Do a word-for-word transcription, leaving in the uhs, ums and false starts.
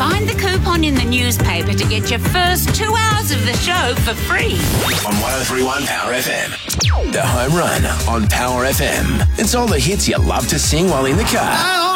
Find the coupon in the newspaper to get your first two hours of the show for free. On one oh three point one Power F M. The Home Run on Power F M. It's all the hits you love to sing while in the car.